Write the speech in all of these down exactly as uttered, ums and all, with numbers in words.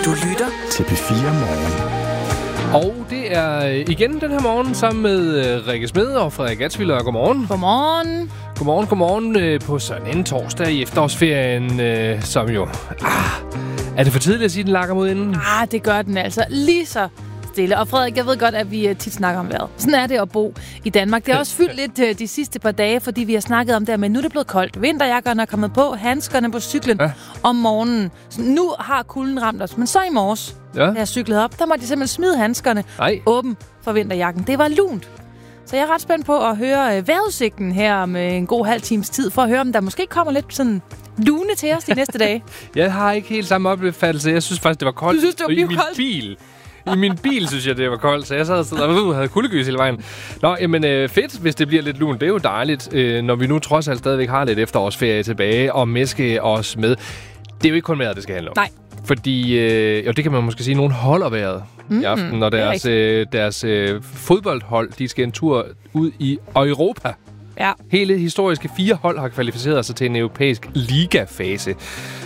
Du lytter til P fire Morgen. Og det er igen den her morgen sammen med Rikke Smed og Frederik Atzwiller. Godmorgen. Godmorgen. Godmorgen, godmorgen på sådan en torsdag i efterårsferien, øh, som jo... Ah, er det for tidligt at sige, at den lakker mod inden? Ah, det gør den altså lige så stille. Og Frederik, jeg ved godt, at vi tit snakker om vejret. Sådan er det at bo i Danmark. Det har også fyldt lidt uh, de sidste par dage, fordi vi har snakket om det, men nu er det blevet koldt. Vinterjakkerne er kommet på, handskerne på cyklen ja. om morgenen. Så nu har kulden ramt os, men så i morges, ja. da jeg cyklede op, der måtte jeg simpelthen smide handskerne åben for vinterjakken. Det var lunt. Så jeg er ret spændt på at høre uh, vejrudsigten her om uh, en god halv times tid, for at høre, om der måske kommer lidt sådan lune til os de næste dage. Jeg har ikke helt samme opfattelse. Jeg synes faktisk, det var koldt. Du synes, det var i min koldt? bil. I min bil synes jeg, det var koldt, så jeg sad og havde kuldegys hele vejen. Nå, jamen øh, fedt, hvis det bliver lidt lunt. Det er jo dejligt, øh, når vi nu trods alt stadigvæk har lidt efterårsferie tilbage og mæske os med. Det er jo ikke kun vejret, det skal handle om. Nej. Fordi, øh, jo, det kan man måske sige, nogen holder vejret mm, i aften, når deres, øh, deres øh, fodboldhold, de skal en tur ud i Europa. Ja. Hele historiske fire hold har kvalificeret sig til en europæisk ligafase.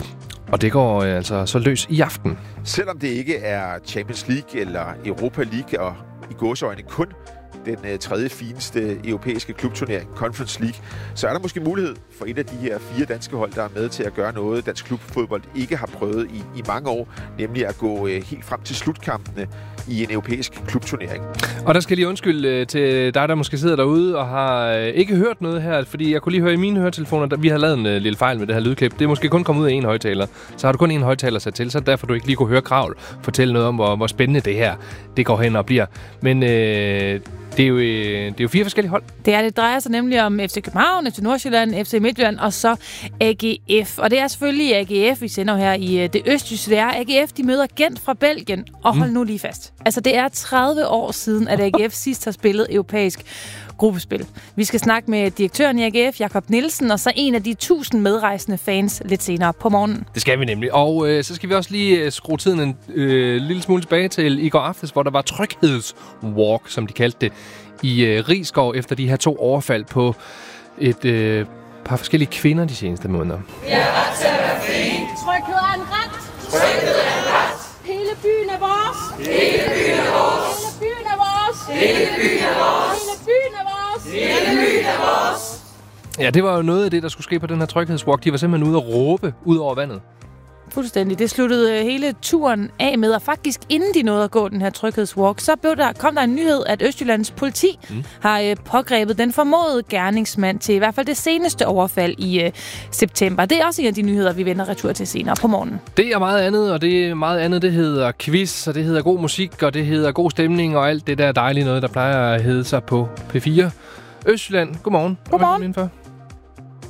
Og det går øh, altså så løs i aften. Selvom det ikke er Champions League eller Europa League, og i gåseøjne kun den øh, tredje fineste europæiske klubturnering, Conference League, så er der måske mulighed for et af de her fire danske hold, der er med til at gøre noget, dansk klubfodbold ikke har prøvet i, i mange år, nemlig at gå øh, helt frem til slutkampene i en europæisk klubturnering. Og der skal jeg lige undskylde øh, til dig, der måske sidder derude og har øh, ikke hørt noget her, fordi jeg kunne lige høre i mine høretelefoner, at vi har lavet en øh, lille fejl med det her lydklip. Det er måske kun kommet ud af en højtaler. Så har du kun en højtaler sat til, så derfor du ikke lige kunne høre Kravl fortælle noget om, hvor, hvor spændende det her det går hen og bliver. Men øh, det er, jo, det er jo fire forskellige hold. Det er det drejer sig nemlig om F C København, F C Nordsjælland, F C Midtjylland og så A G F. Og det er selvfølgelig A G F, vi sender her i det østjyske. Det er A G F, de møder Gent fra Belgien. Og hold mm. nu lige fast. Altså, det er tredive år siden, at A G F sidst har spillet europæisk gruppespil. Vi skal snakke med direktøren i A G F, Jakob Nielsen, og så en af de tusind medrejsende fans lidt senere på morgenen. Det skal vi nemlig. Og øh, så skal vi også lige øh, skrue tiden en øh, lille smule tilbage til i går aftes, hvor der var tryghedswalk, som de kaldte det, i øh, Risskov efter de her to overfald på et øh, par forskellige kvinder de seneste måneder. Vi har ret til at være fri. Tryghed er en ret. Tryghed er en ret. Hele byen er vores. Hele byen er vores. Hele byen er vores. Hele byen er vores. Hele byen er vores. Hele byen er vores. Ja, det var jo noget af det, der skulle ske på den her tryghedswalk. De var simpelthen ude at råbe ud over vandet. Fuldstændig. Det sluttede hele turen af med, og faktisk inden de nåede at gå den her tryghedswalk, så blev der, kom der en nyhed, at Østjyllands politi mm. har øh, pågrebet den formodede gerningsmand til i hvert fald det seneste overfald i øh, september. Det er også en af de nyheder, vi vender retur til senere på morgenen. Det er meget andet, og det er meget andet, det hedder quiz, og det hedder god musik, og det hedder god stemning, og alt det der dejlige noget, der plejer at hedde sig på P fire. Østjylland, godmorgen. Godmorgen.